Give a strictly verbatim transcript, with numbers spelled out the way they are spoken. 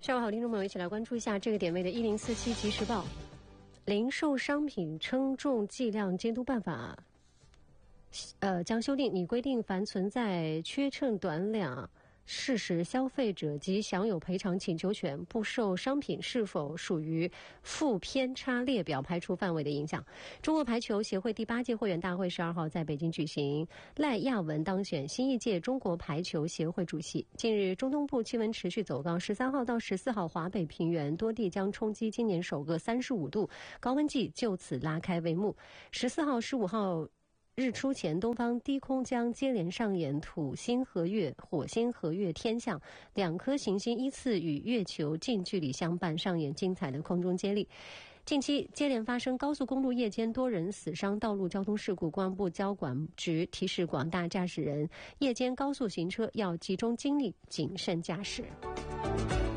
下午好，听众朋友，一起来关注一下这个点位的一零四七即时报。零售商品称重计量监督办法，呃，将修订，拟规定凡存在缺称短两事实，消费者即享有赔偿请求权，不受商品是否属于负偏差列表排除范围的影响。中国排球协会第八届会员大会十二号在北京举行，赖亚文当选新一届中国排球协会主席。近日，中东部气温持续走高，十三号到十四号华北平原多地将冲击今年首个三十五度高温季，就此拉开帷幕。十四号、十五号。日出前，东方低空将接连上演土星合月、火星合月天象，两颗行星依次与月球近距离相伴，上演精彩的空中接力。近期接连发生高速公路夜间多人死伤道路交通事故，公安部交管局提示广大驾驶人，夜间高速行车要集中精力谨慎驾驶。